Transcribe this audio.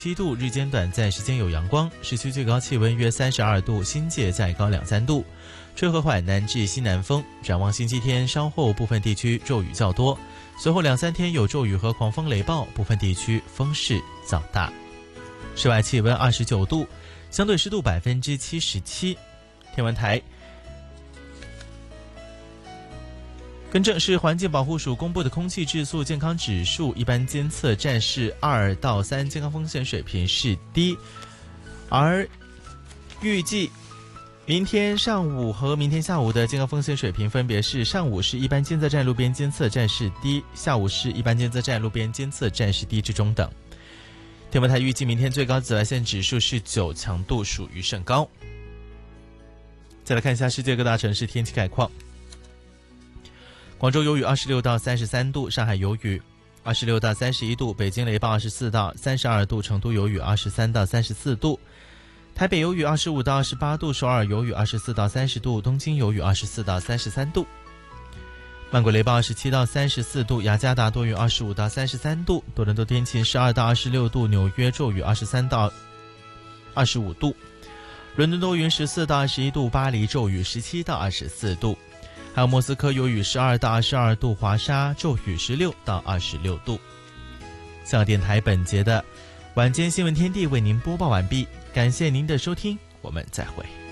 7度，日间短暂时间有阳光，市区最高气温约32度，新界再高2-3度，吹和缓南至西南风。展望星期天稍后部分地区骤雨较多，随后2-3天有骤雨和狂风雷暴，部分地区风势较大。室外气温29度，相对湿度77%。天文台更正是环境保护署公布的空气质素健康指数，一般监测站是2到3，健康风险水平是低。而预计明天上午和明天下午的健康风险水平分别是：上午是一般监测站、路边监测站是低，下午是一般监测站、路边监测站是低至中等。天文台预计明天最高紫外线指数是9，强度属于甚高。再来看一下世界各大城市天气概况。广州有雨26到33度，上海有雨26到31度，北京雷暴24到32度，成都有雨23到34度，台北有雨25到28度，首尔有雨24到30度，东京有雨24到33度，曼谷雷暴27到34度，雅加达多云25到33度，多伦多天晴12到26度，纽约骤雨23到25度，伦敦多云14到21度，巴黎骤雨17到24度，还有莫斯科有雨12到22度，华沙骤雨16到26度。香港电台本节的晚间新闻天地为您播报完毕，感谢您的收听，我们再会。